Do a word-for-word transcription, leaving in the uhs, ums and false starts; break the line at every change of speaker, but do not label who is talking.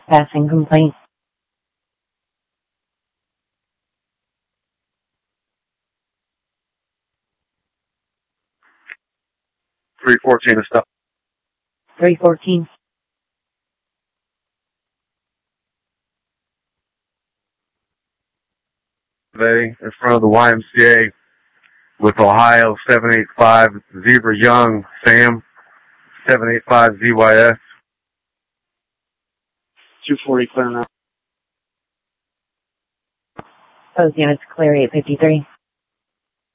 Passing complaint.
three fourteen is stop.
three fourteen.
Today in front of the Y M C A with Ohio seven eight five Zebra Young Sam seven eight five Z Y S.
two forty clear now.
Those units clear eight fifty-three.